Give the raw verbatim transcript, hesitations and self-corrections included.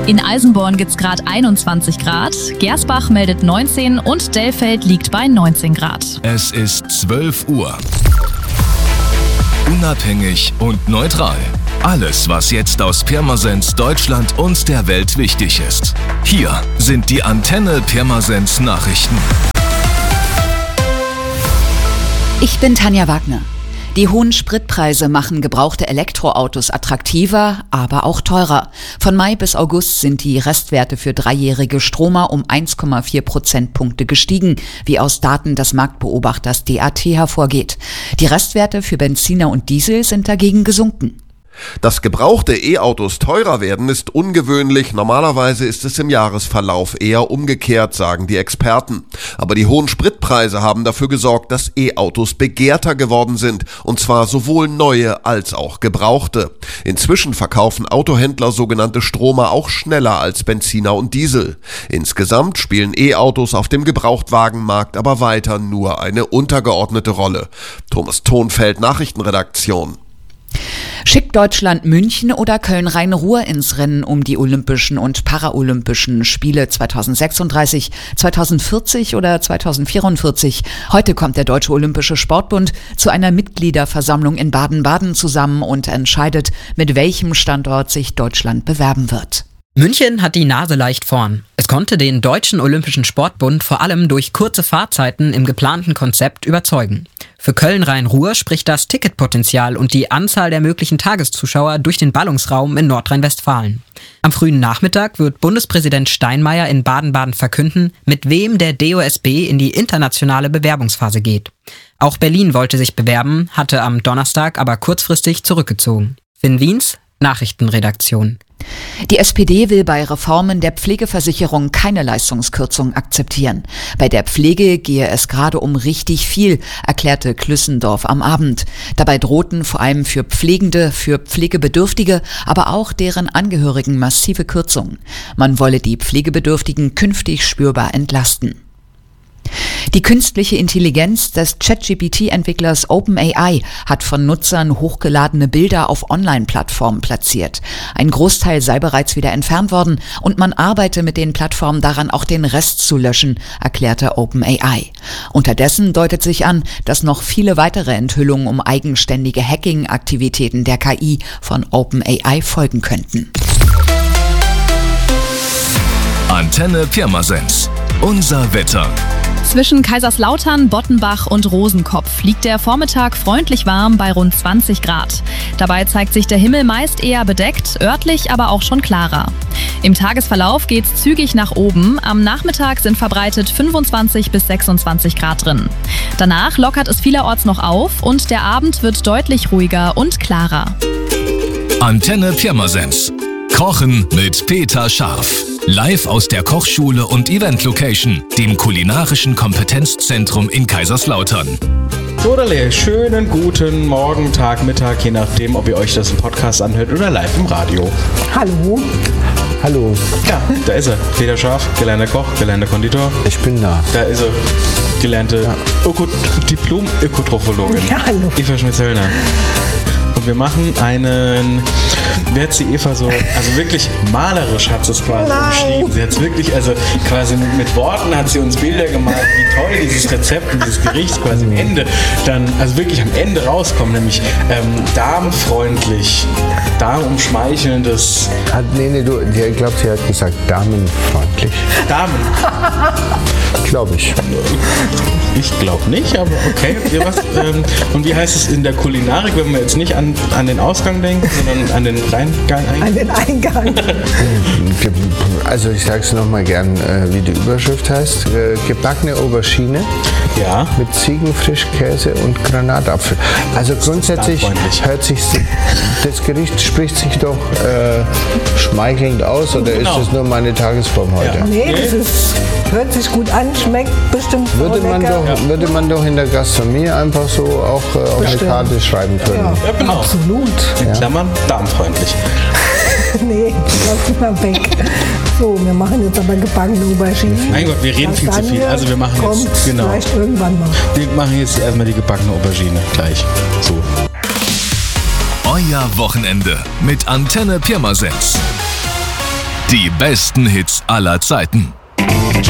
In Eisenborn gibt's gerade einundzwanzig Grad, Gersbach meldet neunzehn und Dellfeld liegt bei neunzehn Grad. Es ist zwölf Uhr. Unabhängig und neutral. Alles, was jetzt aus Pirmasens, Deutschland und der Welt wichtig ist. Hier sind die Antenne Pirmasens Nachrichten. Ich bin Tanja Wagner. Die hohen Spritpreise machen gebrauchte Elektroautos attraktiver, aber auch teurer. Von Mai bis August sind die Restwerte für dreijährige Stromer um eins Komma vier Prozentpunkte gestiegen, wie aus Daten des Marktbeobachters D A T hervorgeht. Die Restwerte für Benziner und Diesel sind dagegen gesunken. Dass gebrauchte E-Autos teurer werden, ist ungewöhnlich. Normalerweise ist es im Jahresverlauf eher umgekehrt, sagen die Experten. Aber die hohen Spritpreise haben dafür gesorgt, dass E-Autos begehrter geworden sind. Und zwar sowohl neue als auch gebrauchte. Inzwischen verkaufen Autohändler sogenannte Stromer auch schneller als Benziner und Diesel. Insgesamt spielen E-Autos auf dem Gebrauchtwagenmarkt aber weiter nur eine untergeordnete Rolle. Thomas Thonfeld, Nachrichtenredaktion. Schickt Deutschland München oder Köln-Rhein-Ruhr ins Rennen um die Olympischen und Paralympischen Spiele zweitausendsechsunddreißig, zweitausendvierzig oder zweitausendvierundvierzig? Heute kommt der Deutsche Olympische Sportbund zu einer Mitgliederversammlung in Baden-Baden zusammen und entscheidet, mit welchem Standort sich Deutschland bewerben wird. München hat die Nase leicht vorn. Es konnte den Deutschen Olympischen Sportbund vor allem durch kurze Fahrzeiten im geplanten Konzept überzeugen. Für Köln-Rhein-Ruhr spricht das Ticketpotenzial und die Anzahl der möglichen Tageszuschauer durch den Ballungsraum in Nordrhein-Westfalen. Am frühen Nachmittag wird Bundespräsident Steinmeier in Baden-Baden verkünden, mit wem der D O S B in die internationale Bewerbungsphase geht. Auch Berlin wollte sich bewerben, hatte am Donnerstag aber kurzfristig zurückgezogen. Finn Wiens, Nachrichtenredaktion. Die S P D will bei Reformen der Pflegeversicherung keine Leistungskürzung akzeptieren. Bei der Pflege gehe es gerade um richtig viel, erklärte Klüssendorf am Abend. Dabei drohten vor allem für Pflegende, für Pflegebedürftige, aber auch deren Angehörigen massive Kürzungen. Man wolle die Pflegebedürftigen künftig spürbar entlasten. Die künstliche Intelligenz des ChatGPT-Entwicklers OpenAI hat von Nutzern hochgeladene Bilder auf Online-Plattformen platziert. Ein Großteil sei bereits wieder entfernt worden und man arbeite mit den Plattformen daran, auch den Rest zu löschen, erklärte OpenAI. Unterdessen deutet sich an, dass noch viele weitere Enthüllungen um eigenständige Hacking-Aktivitäten der K I von OpenAI folgen könnten. Antenne Pirmasens. Unser Wetter. Zwischen Kaiserslautern, Bottenbach und Rosenkopf liegt der Vormittag freundlich warm bei rund zwanzig Grad. Dabei zeigt sich der Himmel meist eher bedeckt, örtlich aber auch schon klarer. Im Tagesverlauf geht's zügig nach oben. Am Nachmittag sind verbreitet fünfundzwanzig bis sechsundzwanzig Grad drin. Danach lockert es vielerorts noch auf und der Abend wird deutlich ruhiger und klarer. Antenne Pirmasens. Kochen mit Peter Scharf. Live aus der Kochschule und Event-Location, dem kulinarischen Kompetenzzentrum in Kaiserslautern. Sodale, schönen guten Morgen, Tag, Mittag, je nachdem, ob ihr euch das im Podcast anhört oder live im Radio. Hallo. Hallo. Ja, da ist er. Peter Scharf, gelernter Koch, gelernter Konditor. Ich bin da. Da ist er. Gelernte ja. Öko- Diplom-Ökotrophologin. Ja, hallo. Eva Schmitz-Höllner. Und wir machen einen, wie hat sie Eva so, also wirklich malerisch hat sie es quasi Nein. umschrieben. Sie hat es wirklich, also quasi mit, mit Worten hat sie uns Bilder gemalt, wie toll dieses Rezept und dieses Gericht quasi am Ende dann, also wirklich am Ende rauskommt, nämlich ähm, darmfreundlich, darmumschmeichelndes. Hat, nee, nee, du, ich glaube, sie hat gesagt damenfreundlich. Damen. Glaube ich. Ich glaube nicht, aber okay. Ja, was, ähm, und wie heißt es in der Kulinarik, wenn wir jetzt nicht an, an den Ausgang denken, sondern an den Reingang? An den Eingang. Also ich sage es nochmal gern, äh, wie die Überschrift heißt. Äh, gebackene Aubergine ja. mit Ziegenfrischkäse und Granatapfel. Also grundsätzlich hört sich das Gericht spricht sich doch äh, schmeichelnd aus, oder genau. Ist es nur meine Tagesform heute? Ja. Nee, das ist, hört sich gut an, schmeckt bestimmt würde man lecker. doch, ja. Würde man doch in der Gastronomie einfach so auch äh, auf eine Karte schreiben können. Ja, ja genau. Absolut. In Klammern darmfreundlich. Nee, lass mal weg. So, wir machen jetzt aber gebackene Auberginen. Mein Gott, wir reden viel zu viel. Also wir machen kommt jetzt, genau. Vielleicht irgendwann mal. Wir machen jetzt erstmal die gebackene Aubergine gleich. So. Euer Wochenende mit Antenne Pirmasens. Die besten Hits aller Zeiten.